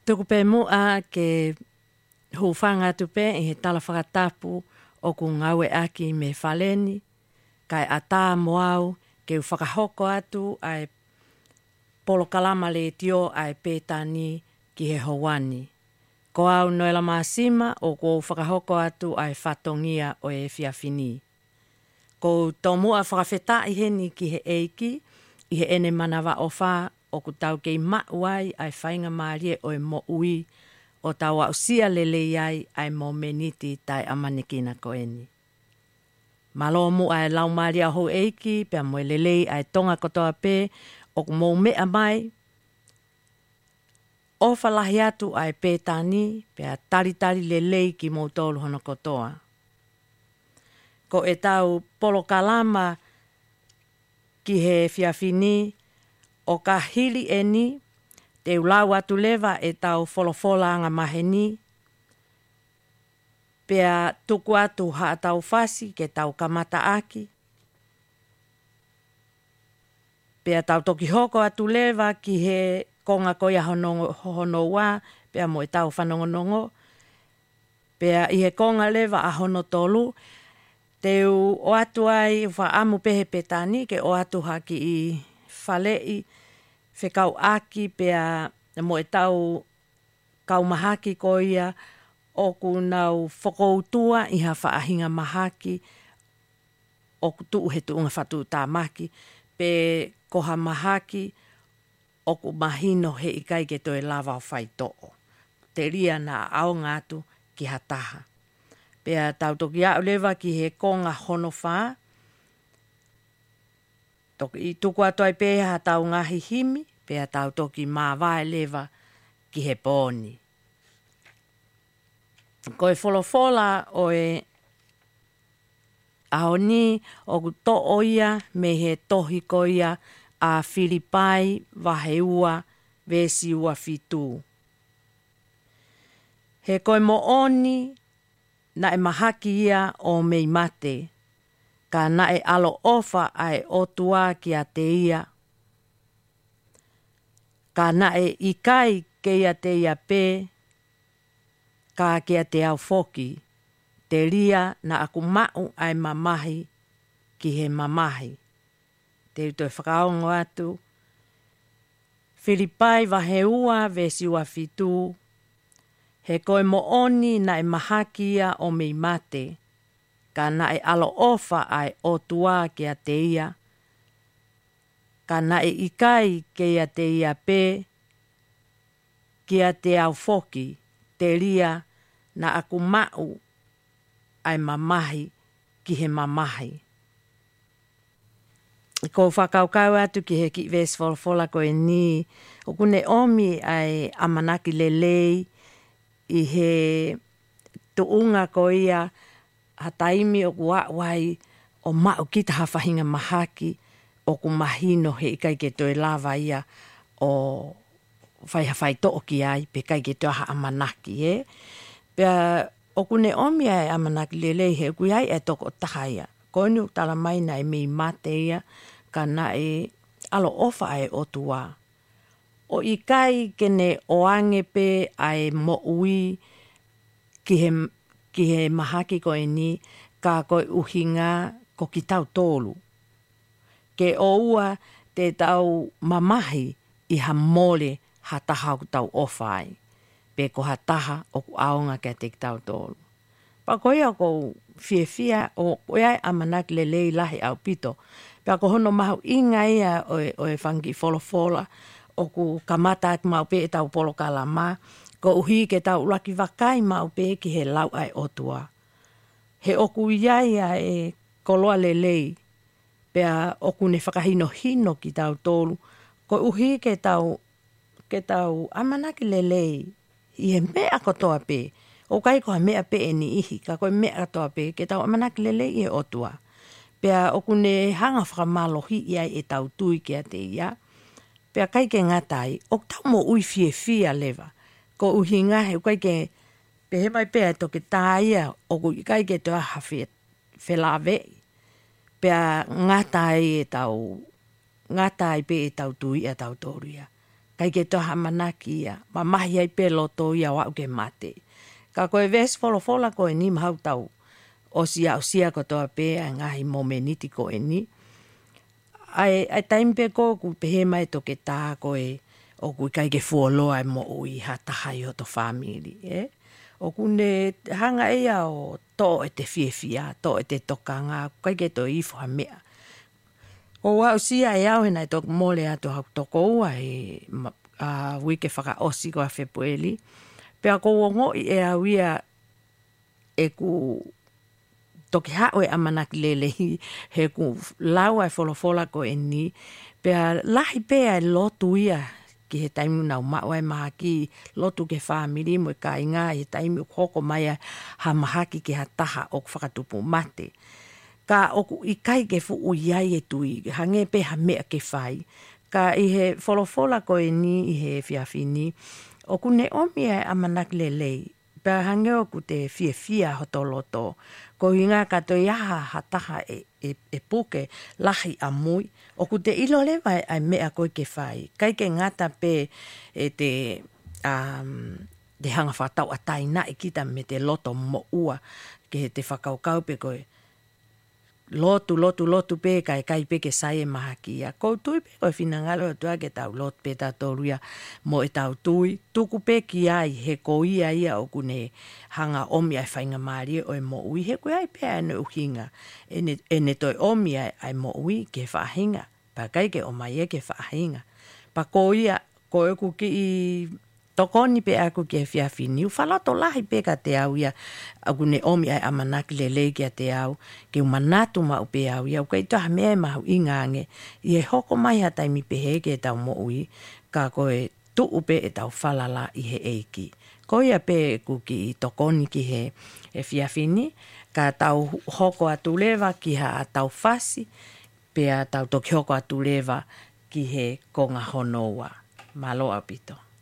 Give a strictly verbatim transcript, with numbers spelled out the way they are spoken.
Tuku pe mua ke hufanga tupe i he tala whakatapu o ku ngawe aki me whaleni, kai ata moau ke whakahoko atu ai polo kalama le tio ai pētani ki he hawani. Ko au noela maasima o ko whakahoko atu ai whatongia o e whiawhini. Ko tō mua whakawheta i heni ki he eiki, i he ene manawa o wha o ku tau kei mauai ai whainga maarie o e mo ui o tau au sia lele ai ai mo meniti tai amanikina ko eni. Malo mu ai lau maaria ho eiki, pia mo lele ai tonga kotoa pe o ku mou mea mai, o whalahi atu ai pētani, pia taritari lele ki mou tolu hono kotoa. Ko e tau polo kalama ki he whiawhini, o ka hili eni, te ulau atu lewa e tau wholofola anga maheni, pia tuku atu haa tau whasi ke tau kamata aki, pia tau toki hoko atu lewa ki he konga koia hono, hono wā, pia mo e tau whanongonongo, pia i he konga lewa a hono tolu, te u o atu ai wha amu pehe petani ke o atu haki i whalei, whekau aki pia mo e tau kaumahaki ko ia o ku nau whakoutua i ha whaahinga mahaki o ku tuu he tuunga whatu tā maki pe koha mahaki o ku mahino he ikai ke toi lava o whai to'o. Te ria na ao ngātu ki hataha. Pea tau toki au lewa ki he konga hono wha, toki i tuku atu ai pēha tau ngahi himi, pea tau toki mā vai lewa ki he pōni. Ko e wholofola o e ahoni o ku to oia me he tohi ko ia a Filipai waheua vesi ua fitu. He koe mo oni na e mahaki ia o mei mate, ka na e alo ofa ai otua ki a te ia, ka na e ikai ke ia te ia pē, ka ke a te au foki, te ria na aku mau ai mamahi ki he mamahi. Te uto e whakaongo atu, Filipai waheua vesi ua fitu, he koe mo oni na e mahaki ia o mei mate, ka na e alo ofa ai o tua ki a te ia, ka na e ikai ke ia te ia pē, ki a te au foki, te ria na aku mau ai mamahi ki he mamahi. Ko whakaukau atu ki he ki vesi wholofola ko e ni, o kune omi ai amanaki lelei, i he tuunga ko ia hataimi o kua wai o mau kita hawhahinga mahaki o ku mahino he ikai ke toi lava ia o whai hawhai to'o ki ai pe kai ke toi ha amanaki e. Pea o kune omi ai amanaki lelei he kui ai e toko taha ia. Koinu tala mai na e mei mate ia ka na e alo ofa ai o tua. O ikai kene oange pe ai mo ui ki he, ki he mahaki ko e ni ka koe uhinga ko ki tau tolu. Ke o ua te tau mamahi i ha mole ha taha o tau ofa ai. Pe ko ha taha o ku aonga ke te tau tolu. Pa koe a ko fie fia o koe ai amanaki lelei lahi au pito. Pe ko hono mahu inga ia o e, o e whangi wholofola o ku kamata at mau pe e tau polo kalama, ko uhi ke tau ulaki wakai mau pe ki he lau ai otua. He oku iai a e koloa lelei, pea oku ne whakahino hino ki tau tolu, ko uhi ke tau, ke tau amanaki lelei, i he mea kotoa pe, o kai koha mea pe e ni ihi, ka koe mea kotoa pe, ke tau amanaki lelei i he otua. Pea oku ne hanga whakamalohi iai e tau tui ki a te ia, pea kai ke ngatai, o tau mo ui fie fia lewa. Ko uhi ngahe, kai ke, pe he mai pea toke tāia, o kai ke toa hawhi whelawe. Pea ngatai e tau, ngatai pe e tau tui e tau toruia. kai ke toha manaki ia, ma mahi ai pe loto ia wa uke mate. Ka koe ves folo fola koe ni mahau tau, o sia o sia ko toa pe a ngahi momeniti koe ni. Ai, ai taimpe ko ku pehe mai toke tā koe, o ku kai ke fuoloa e mo ui ha tahai o to family, eh? O kune hanga ia o to e te fiefia, to e te tokanga, kai ke to ifo ha mea. O wau sia e au hena e tok mole ato hau toko ua e uh, wike whaka osi ko a Februari. Pea ko wongo i e au ia e ku toki hao e amanaki lelehi he ku laua e folofola ko e ni. Pea lahi pea e lotu ia ki he taimu nau maua e maha ki lotu ke whamiri mo e ka inga he taimu hoko mai ha mahaki ke ha taha o whakatupu mate. Ka oku i kai ke fu uiai e tui, hange pe ha mea ke whai. Ka i he folofola ko e ni, i he fiafini, oku ne omi e amanaki lelei. Pea hange oku te fia fia hotoloto. Ko hinga kato iaha hataha e, e, e puke lahi a mui. Oku te ilo lewa ai mea koe ke whai. Kai ke ngata pe e te, um, te hanga whatau a taina e kita me te loto mo ua. Ke te whakaukau pe koe. Lotu, lotu, lotu pe kai kai pe ke sai e maha kia. Kou tui pe koe whinangalo e tua ke tau lot pe tau toruia mo e tau tui. Tuku pe ki ai he ko ia ia o kune hanga omi ai whainga maari o e mo ui. He koe ai pe ane uhinga. E ne, e ne toi omi ai, ai mo ui ke whahinga. Pa kai ke o mai e ke whahinga. Pa ko ia, ko e ku ki i tokoni pe aku ke fiafini. Whalato lahi pe ka te au ia. Aku ne omi ai amanaki le lei kia te au. Ke umanatu mau pe au ia. Uka i toha mea mahu ingange. I e hoko mai ha taimi pe heke e tau mo ui. Ka koe tu upe e tau whalala i he eiki. Ko ia pe ku ki i tokoni ki he e fiafini. Ka tau hoko atu lewa ki ha tau fasi. Pe a tau toki hoko atu lewa ki he konga honoua. Malo apito.